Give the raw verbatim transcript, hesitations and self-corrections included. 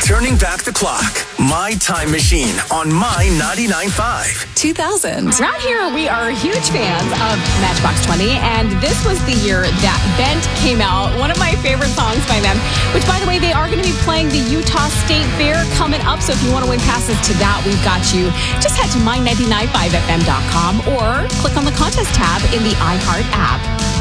Turning back the clock. My Time Machine on My ninety-nine point five. two thousand. Around here, we are huge fans of Matchbox twenty, and this was the year that Bent came out. One of my favorite songs by them, which, by the way, they are going to be playing the Utah State Fair coming up, so if you want to win passes to that, we've got you. Just head to my ninety-nine point five F M dot com or click on the contest tab in the iHeart app.